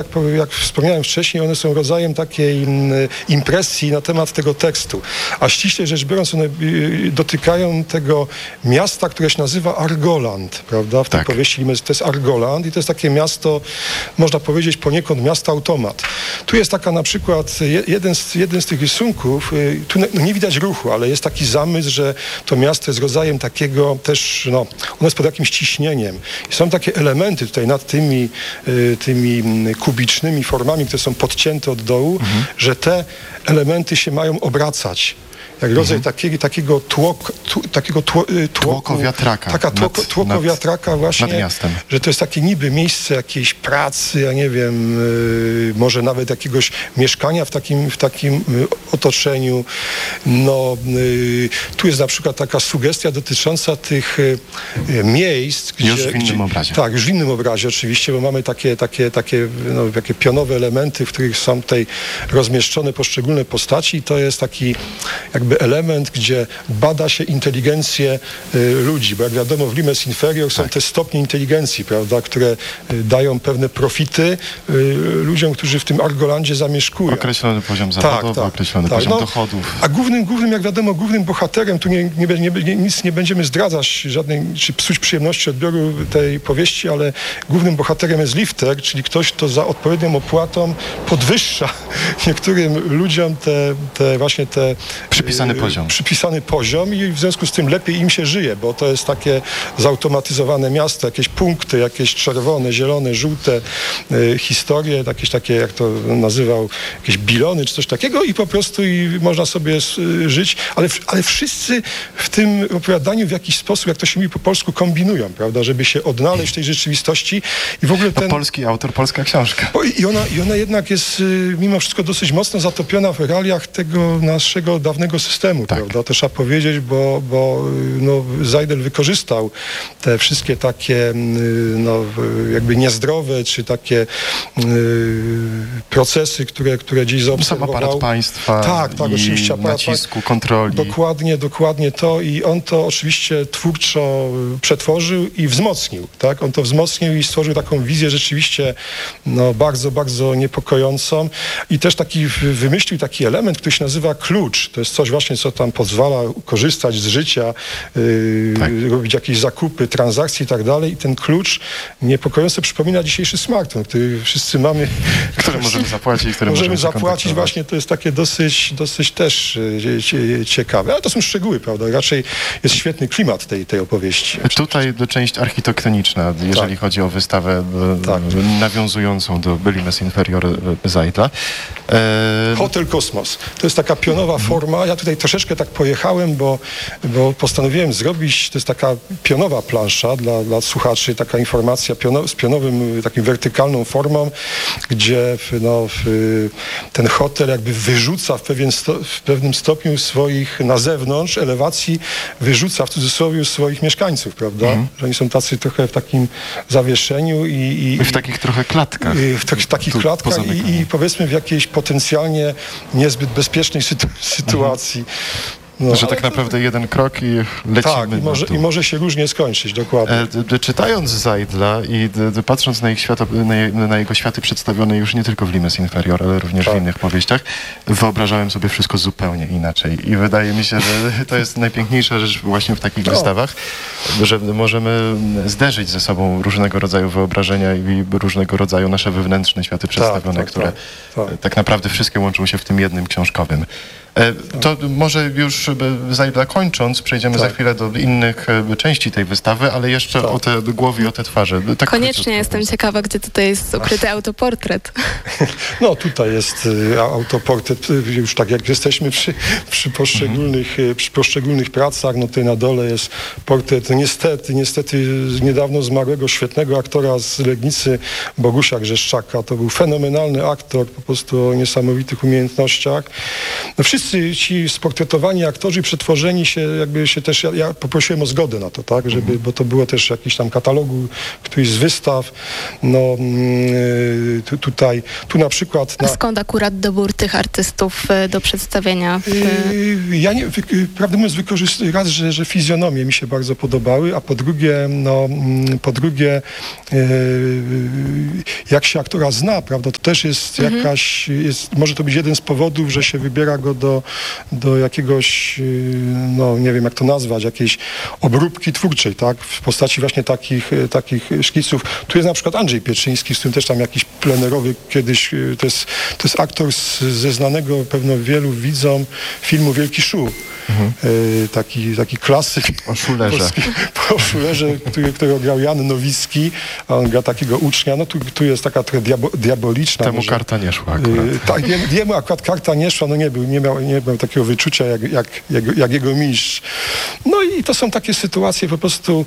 jak wspomniałem wcześniej, one są rodzajem takiej impresji na temat tego tekstu. A ściśle rzecz biorąc, one dotykają tego miasta, które się nazywa Argoland, prawda? W tej powieści to jest Argoland i to jest takie miasto, można powiedzieć poniekąd miasto automat. Tu jest taka na przykład, jeden z tych rysunków, tu nie widać ruchu, ale jest taki zamysł, że to miasto jest rodzajem takiego też, ono jest pod jakimś ciśnieniem. I są takie elementy tutaj nad tymi kubicznymi formami, które są podcięte od dołu, że te elementy się mają obracać. Jak rodzaj takiego tłoku wiatraka. Tłoko wiatraka właśnie, nad miastem. Że to jest takie niby miejsce jakiejś pracy, ja nie wiem, może nawet jakiegoś mieszkania w takim otoczeniu. Tu jest na przykład taka sugestia dotycząca tych miejsc, gdzie... Już w innym obrazie. Tak, już w innym obrazie oczywiście, bo mamy takie pionowe elementy, w których są tutaj rozmieszczone poszczególne postaci i to jest taki jakby element, gdzie bada się inteligencję ludzi, bo jak wiadomo w Limes Inferior są te stopnie inteligencji, prawda, które dają pewne profity ludziom, którzy w tym Argolandzie zamieszkują. Określony poziom zawodowy, określony poziom dochodów. A głównym, jak wiadomo, głównym bohaterem, tu nic nie będziemy zdradzać czy psuć przyjemności odbioru tej powieści, ale głównym bohaterem jest lifter, czyli ktoś, kto za odpowiednią opłatą podwyższa niektórym ludziom te przypisany poziom i w związku z tym lepiej im się żyje, bo to jest takie zautomatyzowane miasto, jakieś punkty, jakieś czerwone, zielone, żółte historie, jakieś takie, jak to nazywał, jakieś bilony czy coś takiego i po prostu można sobie żyć, ale wszyscy w tym opowiadaniu w jakiś sposób, jak to się mówi po polsku, kombinują, prawda, żeby się odnaleźć w tej rzeczywistości i w ogóle polski autor, polska książka. I ona jednak jest mimo wszystko dosyć mocno zatopiona w realiach tego naszego dawnego systemu, prawda? To trzeba powiedzieć, bo Seidel wykorzystał te wszystkie takie jakby niezdrowe, czy takie procesy, które dziś zaobserwował. Sam aparat państwa tak, oczywiście nacisku, kontroli. Dokładnie to i on to oczywiście twórczo przetworzył i wzmocnił, tak? On to wzmocnił i stworzył taką wizję rzeczywiście bardzo, bardzo niepokojącą i też wymyślił taki element, który się nazywa klucz. To jest coś właśnie, co tam pozwala korzystać z życia, robić jakieś zakupy, transakcje i tak dalej. I ten klucz niepokojąco przypomina dzisiejszy smartfon, który wszyscy mamy. Który możemy zapłacić, który możemy zapłacić. Właśnie to jest takie dosyć też ciekawe. Ale to są szczegóły, prawda? Raczej jest świetny klimat tej opowieści. Tutaj część architektoniczna, jeżeli chodzi o wystawę nawiązującą do Limes Inferior Seidla. Hotel Kosmos. To jest taka pionowa forma. Ja tutaj troszeczkę tak pojechałem, bo postanowiłem zrobić, to jest taka pionowa plansza dla słuchaczy, taka informacja z pionowym, takim wertykalną formą, gdzie ten hotel jakby wyrzuca w pewnym stopniu swoich, na zewnątrz elewacji, wyrzuca w cudzysłowie swoich mieszkańców, prawda? Że oni są tacy trochę w takim zawieszeniu i w takich trochę klatkach. W takich klatkach i powiedzmy w jakiejś potencjalnie niezbyt bezpiecznej sytuacji. Że tak naprawdę jeden krok i lecimy. Tak, i może się różnie skończyć, dokładnie. Czytając Seidla i patrząc na jego światy przedstawione już nie tylko w Limes Inferior, ale również w innych powieściach, wyobrażałem sobie wszystko zupełnie inaczej. I wydaje mi się, że to jest najpiękniejsza rzecz właśnie w takich wystawach, że możemy zderzyć ze sobą różnego rodzaju wyobrażenia i różnego rodzaju nasze wewnętrzne światy przedstawione, które tak naprawdę wszystkie łączą się w tym jednym książkowym. To może już Seidla kończąc, przejdziemy za chwilę do innych części tej wystawy, ale jeszcze o te głowy i o te twarze. Tak koniecznie jestem ciekawa, gdzie tutaj jest ukryty autoportret. Tutaj jest autoportret, już tak jak jesteśmy przy poszczególnych pracach, tutaj na dole jest portret niestety niedawno zmarłego, świetnego aktora z Legnicy, Bogusia Grzeszczaka. To był fenomenalny aktor, po prostu o niesamowitych umiejętnościach. Wszyscy wszyscy ci sportretowani aktorzy przetworzeni się, jakby się też, ja poprosiłem o zgodę na to, tak, żeby, bo to było też jakiś tam katalogu, któryś z wystaw, no tutaj, tu na przykład... A skąd akurat dobór tych artystów do przedstawienia? Ja nie, prawdę mówiąc, wykorzystuję raz, że fizjonomie mi się bardzo podobały, a po drugie, jak się aktora zna, prawda, to też jest jakaś, może to być jeden z powodów, że się wybiera go do jakiegoś, no nie wiem jak to nazwać, jakiejś obróbki twórczej, tak, w postaci właśnie takich szkiców. Tu jest na przykład Andrzej Pietrzyński, z którym też tam jakiś plenerowy kiedyś, to jest aktor ze znanego pewno wielu widzom filmu Wielki Szu. Taki klasyk o Szulerze. O Szulerze, którego grał Jan Nowicki, a on gra takiego ucznia. No tu jest taka trochę diaboliczna. Temu może. Karta nie szła akurat. Tak, jemu akurat karta nie szła, no nie miał takiego wyczucia jak jego mistrz. No i to są takie sytuacje po prostu...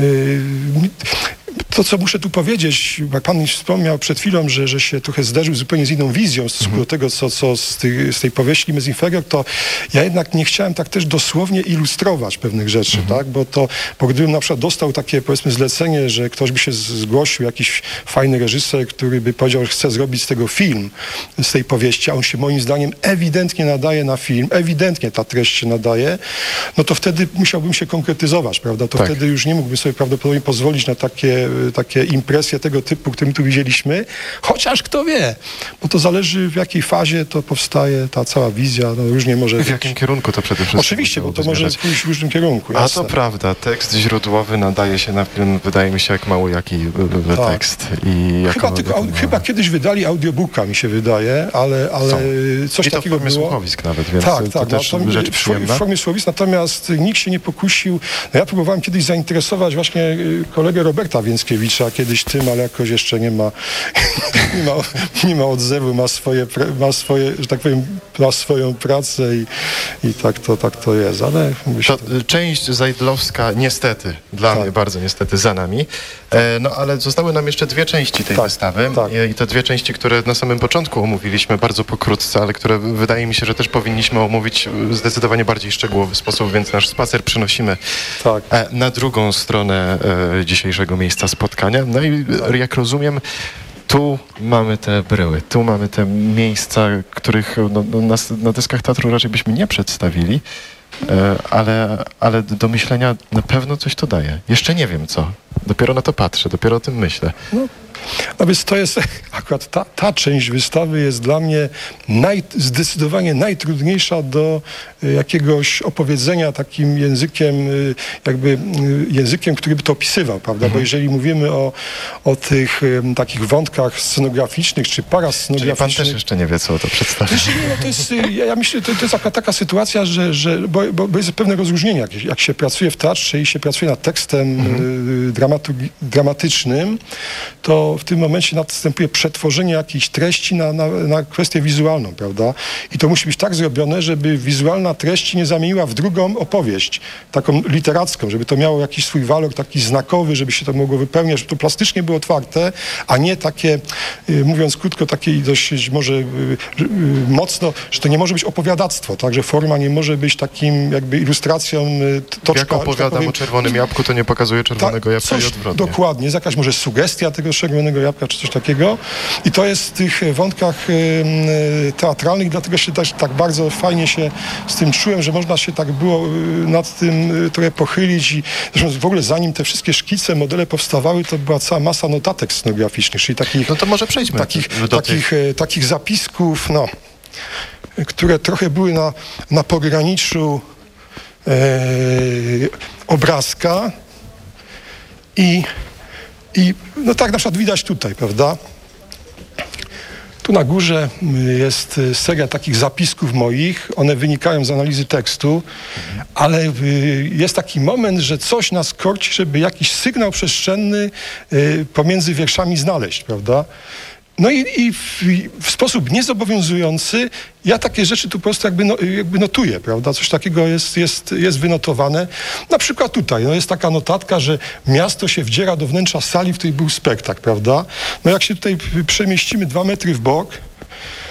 To, co muszę tu powiedzieć, jak pan wspomniał przed chwilą, że się trochę zderzył zupełnie z inną wizją w stosunku do tego, co z tej powieści Limes Inferior, to ja jednak nie chciałem tak też dosłownie ilustrować pewnych rzeczy, tak? Bo gdybym na przykład dostał takie, powiedzmy, zlecenie, że ktoś by się zgłosił, jakiś fajny reżyser, który by powiedział, że chce zrobić z tego film, z tej powieści, a on się moim zdaniem ewidentnie nadaje na film, ewidentnie ta treść się nadaje, no to wtedy musiałbym się konkretyzować, prawda? To wtedy już nie mógłbym sobie prawdopodobnie pozwolić na takie impresje tego typu, którym tu widzieliśmy, chociaż kto wie, bo to zależy w jakiej fazie to powstaje ta cała wizja, no różnie może... W jakim kierunku to przede wszystkim? Oczywiście, bo to może pójść w różnym kierunku. A to prawda, tekst źródłowy nadaje się na film, wydaje mi się, jak mało jaki tekst. I chyba kiedyś wydali audiobooka, mi się wydaje, ale coś I to takiego w formie było. słuchowisk nawet, więc to też rzecz przyjemna. W formie słuchowisk, natomiast nikt się nie pokusił. No ja próbowałem kiedyś zainteresować właśnie kolegę Roberta Więckiewicza kiedyś tym, ale jakoś jeszcze nie ma odzewu, ma swoje, że tak powiem, ma swoją pracę i tak to jest, ale... Część zajdlowska niestety, dla mnie bardzo niestety, za nami, no ale zostały nam jeszcze dwie części tej wystawy i te dwie części, które na samym początku omówiliśmy bardzo pokrótce, ale które wydaje mi się, że też powinniśmy omówić w zdecydowanie bardziej szczegółowy sposób, więc nasz spacer przenosimy na drugą stronę dzisiejszego miejsca spotkania. No i jak rozumiem, tu mamy te bryły, tu mamy te miejsca, których na deskach teatru raczej byśmy nie przedstawili, ale do myślenia na pewno coś to daje. Jeszcze nie wiem co. Dopiero na to patrzę, dopiero o tym myślę. No więc to jest, akurat ta część wystawy jest dla mnie zdecydowanie najtrudniejsza do jakiegoś opowiedzenia takim językiem, który by to opisywał, prawda? Bo jeżeli mówimy o tych takich wątkach scenograficznych czy parascenograficznych... Czyli pan też jeszcze nie wie, co to przedstawia. Ja myślę, to jest taka sytuacja, bo jest pewne rozróżnienie, jak się pracuje w teatrze i się pracuje nad tekstem dramatycznym, to w tym momencie następuje przetworzenie jakiejś treści na kwestię wizualną, prawda? I to musi być tak zrobione, żeby wizualna treść nie zamieniła w drugą opowieść, taką literacką, żeby to miało jakiś swój walor taki znakowy, żeby się to mogło wypełniać, żeby to plastycznie było otwarte, a nie takie, mówiąc krótko, takie dość może mocno, że to nie może być opowiadactwo, tak? Że forma nie może być takim jakby ilustracją toczka. Jak opowiadam o czerwonym jabłku, to nie pokazuje czerwonego jabłka i odwrotnie. Dokładnie, jest jakaś może sugestia tego czerwonego jabłka, czy coś takiego. I to jest w tych wątkach teatralnych, dlatego się też tak bardzo fajnie się z tym czułem, że można się tak było nad tym trochę pochylić i zresztą w ogóle zanim te wszystkie szkice, modele powstawały, to była cała masa notatek scenograficznych, czyli takich... No to może przejdźmy takich zapisków, które trochę były na pograniczu obrazka i no tak na przykład widać tutaj, prawda? Tu na górze jest seria takich zapisków moich, one wynikają z analizy tekstu, ale jest taki moment, że coś nas korci, żeby jakiś sygnał przestrzenny pomiędzy wierszami znaleźć, prawda? No i w sposób niezobowiązujący ja takie rzeczy tu po prostu jakby notuję, prawda? Coś takiego jest wynotowane. Na przykład tutaj jest taka notatka, że miasto się wdziera do wnętrza sali, w której był spektakl, prawda? No jak się tutaj przemieścimy 2 metry w bok,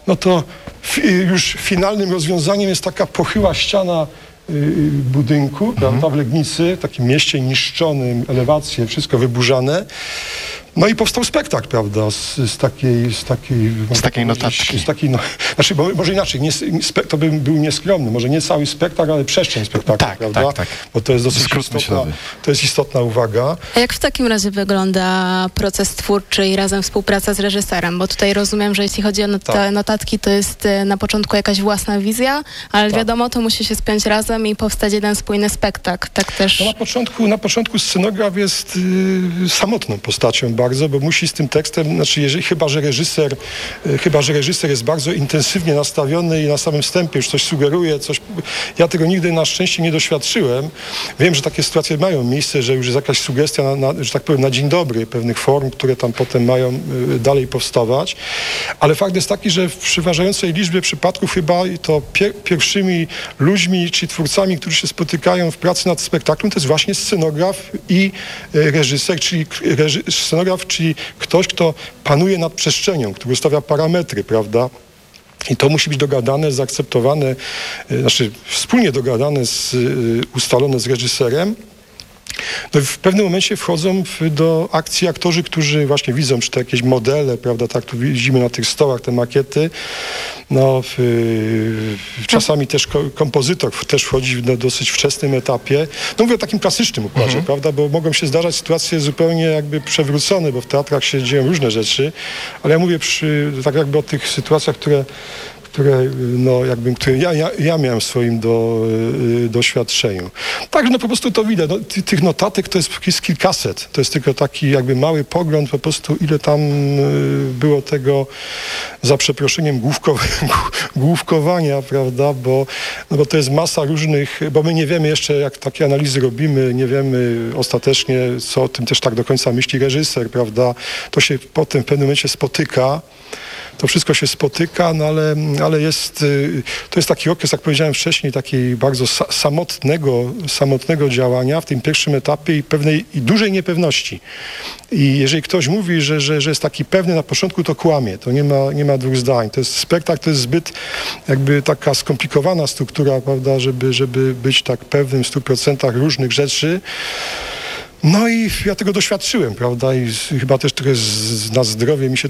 no to już finalnym rozwiązaniem jest taka pochyła ściana budynku, prawda, w Legnicy, w takim mieście niszczonym, elewacje, wszystko wyburzane. No i powstał spektakl, prawda, z takiej notatki. Znaczy, może inaczej, to był nieskromny, może nie cały spektakl, ale przestrzeń spektaklu, prawda? Tak. Bo to jest dosyć istotna uwaga. A jak w takim razie wygląda proces twórczy i razem współpraca z reżyserem? Bo tutaj rozumiem, że jeśli chodzi o te notatki, to jest na początku jakaś własna wizja, ale wiadomo, to musi się spiąć razem i powstać jeden spójny spektakl. Tak też... No na początku scenograf jest samotną postacią bardzo, bo musi z tym tekstem, znaczy chyba, że reżyser jest bardzo intensywnie nastawiony i na samym wstępie już coś sugeruje, ja tego nigdy na szczęście nie doświadczyłem. Wiem, że takie sytuacje mają miejsce, że już jest jakaś sugestia, że tak powiem, na dzień dobry pewnych form, które tam potem mają dalej powstawać, ale fakt jest taki, że w przeważającej liczbie przypadków chyba to pierwszymi ludźmi, czy twórcami, którzy się spotykają w pracy nad spektaklem, to jest właśnie scenograf i reżyser, czyli scenograf, czyli ktoś, kto panuje nad przestrzenią, który ustawia parametry, prawda? I to musi być dogadane, zaakceptowane, znaczy wspólnie dogadane, ustalone z reżyserem. No w pewnym momencie wchodzą do akcji aktorzy, którzy właśnie widzą, czy to jakieś modele, prawda, tak tu widzimy na tych stołach te makiety. No, czasami też kompozytor też wchodzi w dosyć wczesnym etapie. No mówię o takim klasycznym układzie, prawda, bo mogą się zdarzać sytuacje zupełnie jakby przewrócone, bo w teatrach się dzieją różne rzeczy, ale ja mówię tak jakby o tych sytuacjach, które ja miałem w swoim doświadczeniu. Także po prostu to widać. Tych notatek to jest kilkaset. To jest tylko taki jakby mały pogląd po prostu, ile tam było tego, za przeproszeniem, główkowania, prawda, bo to jest masa różnych, bo my nie wiemy jeszcze, jak takie analizy robimy, nie wiemy ostatecznie, co o tym też tak do końca myśli reżyser, prawda. To się potem w pewnym momencie spotyka. To wszystko się spotyka, no ale to jest taki okres, jak powiedziałem wcześniej, takiej bardzo samotnego działania w tym pierwszym etapie i pewnej i dużej niepewności. I jeżeli ktoś mówi, że jest taki pewny na początku, to kłamie. To nie ma dwóch zdań. To jest spektakl, to jest zbyt jakby taka skomplikowana struktura, prawda, żeby być tak pewnym w 100% różnych rzeczy. No i ja tego doświadczyłem, prawda, i chyba też trochę na zdrowie mi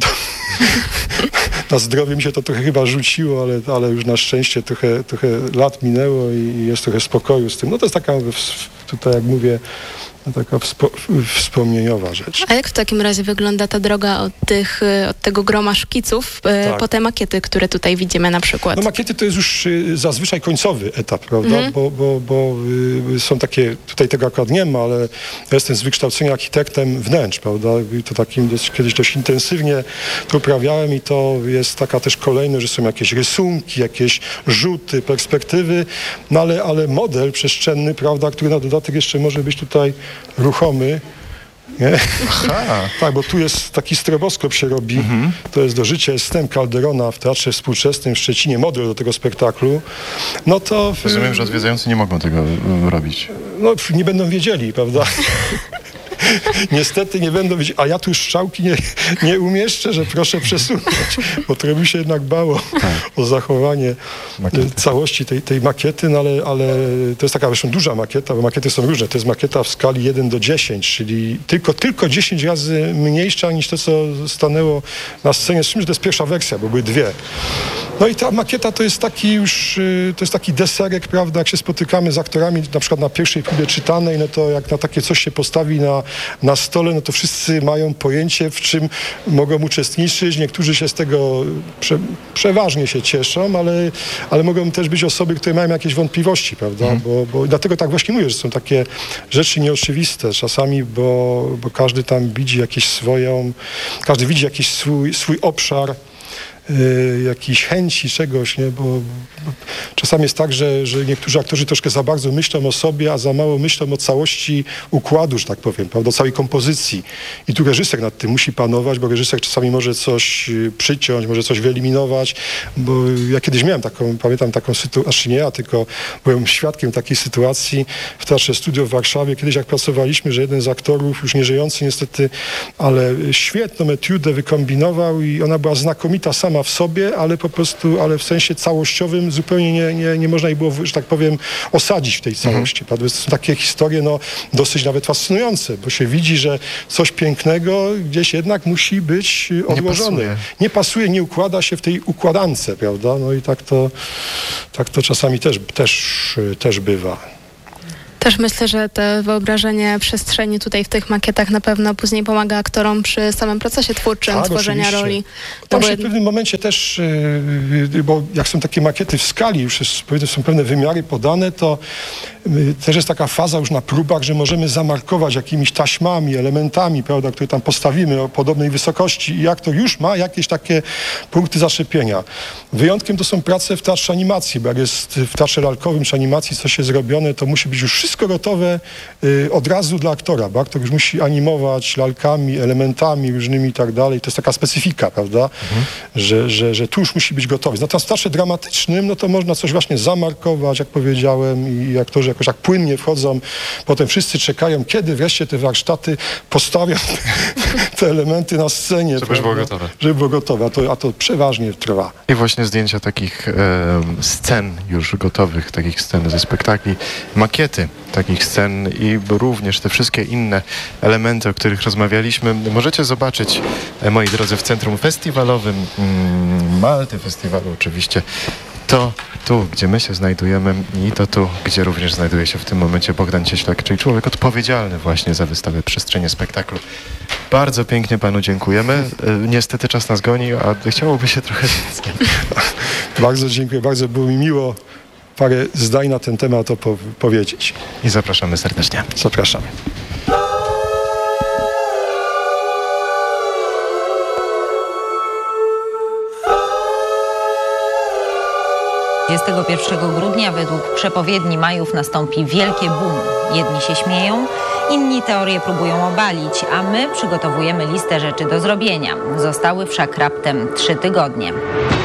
się to trochę chyba rzuciło, ale już na szczęście trochę lat minęło i jest trochę spokoju z tym. No to jest taka, tutaj jak mówię, taka wspomnieniowa rzecz. A jak w takim razie wygląda ta droga od tego groma szkiców po te makiety, które tutaj widzimy na przykład? No makiety to jest już zazwyczaj końcowy etap, prawda? Bo są takie, tutaj tego akurat nie ma, ale ja jestem z wykształcenia architektem wnętrz, prawda? I to takim kiedyś dość intensywnie to uprawiałem i to jest taka też kolejność, że są jakieś rysunki, jakieś rzuty, perspektywy, no ale model przestrzenny, prawda, który na dodatek jeszcze może być tutaj ruchomy. Nie? Tak, bo tu jest taki stroboskop się robi. To jest do życia, jest wstęp Calderona w Teatrze Współczesnym w Szczecinie, model do tego spektaklu. No to... Rozumiem, że odwiedzający nie mogą tego robić. No, nie będą wiedzieli, prawda? Niestety nie będą wiedzieć, a ja tu strzałki nie umieszczę, że proszę przesunąć, bo trochę mi się jednak bało o zachowanie całości tej makiety, no ale to jest taka zresztą duża makieta, bo makiety są różne. To jest makieta w skali 1:10, czyli tylko 10 razy mniejsza niż to, co stanęło na scenie. Z czym, że to jest pierwsza wersja, bo były dwie. No i ta makieta to jest taki deserek, prawda, jak się spotykamy z aktorami, na przykład na pierwszej próbie czytanej, no to jak na takie coś się postawi na stole, no to wszyscy mają pojęcie, w czym mogą uczestniczyć. Niektórzy się z tego przeważnie się cieszą, ale mogą też być osoby, które mają jakieś wątpliwości, prawda, bo dlatego tak właśnie mówię, że są takie rzeczy nieoczywiste czasami, bo każdy tam widzi każdy widzi jakiś swój obszar, jakiejś chęci czegoś, nie? Bo czasami jest tak, że niektórzy aktorzy troszkę za bardzo myślą o sobie, a za mało myślą o całości układu, że tak powiem, prawda, o całej kompozycji. I tu reżyser nad tym musi panować, bo reżyser czasami może coś przyciąć, może coś wyeliminować, bo ja kiedyś miałem pamiętam taką sytuację, nie ja, tylko byłem świadkiem takiej sytuacji w Teatrze Studio w Warszawie, kiedyś jak pracowaliśmy, że jeden z aktorów, już nieżyjący niestety, ale świetną etiudę wykombinował i ona była znakomita sama sama w sobie, ale po prostu, ale w sensie całościowym zupełnie nie można jej było, że tak powiem, osadzić w tej całości. To są takie historie dosyć nawet fascynujące, bo się widzi, że coś pięknego gdzieś jednak musi być odłożone. Nie pasuje, nie układa się w tej układance, prawda? No i tak to czasami też bywa. Też myślę, że to wyobrażenie przestrzeni tutaj w tych makietach na pewno później pomaga aktorom przy samym procesie twórczym tworzenia oczywiście. roli. Tam się w pewnym momencie też, bo jak są takie makiety w skali, już są pewne wymiary podane, to też jest taka faza już na próbach, że możemy zamarkować jakimiś taśmami, elementami, prawda, które tam postawimy o podobnej wysokości i aktor już ma jakieś takie punkty zaczepienia. Wyjątkiem to są prace w teatrze animacji, bo jak jest w teatrze lalkowym czy animacji coś jest zrobione, to musi być już wszystko gotowe od razu dla aktora, bo aktor już musi animować lalkami, elementami różnymi i tak dalej. To jest taka specyfika, prawda, że tu już musi być gotowy. Natomiast w teatrze dramatycznym, no to można coś właśnie zamarkować, jak powiedziałem, i aktorzy jakoś tak płynnie wchodzą. Potem wszyscy czekają, kiedy wreszcie te warsztaty postawią te elementy na scenie. Żeby było gotowe. Żeby było gotowe, a to przeważnie trwa. I właśnie zdjęcia takich scen już gotowych, takich scen ze spektakli, makiety takich scen i również te wszystkie inne elementy, o których rozmawialiśmy, możecie zobaczyć, moi drodzy, w Centrum Festiwalowym Malty Festiwalu oczywiście. To tu, gdzie my się znajdujemy i to tu, gdzie również znajduje się w tym momencie Bogdan Cieślak, czyli człowiek odpowiedzialny właśnie za wystawę Przestrzenie Spektaklu. Bardzo pięknie panu dziękujemy. Niestety czas nas goni, a chciałoby się trochę więcej. Bardzo dziękuję, bardzo było mi miło parę zdań na ten temat powiedzieć. I zapraszamy serdecznie. Zapraszamy. Dwudziestego 1 grudnia według przepowiedni Majów nastąpi wielkie boom. Jedni się śmieją, inni teorie próbują obalić, a my przygotowujemy listę rzeczy do zrobienia. Zostały wszak raptem 3 tygodnie.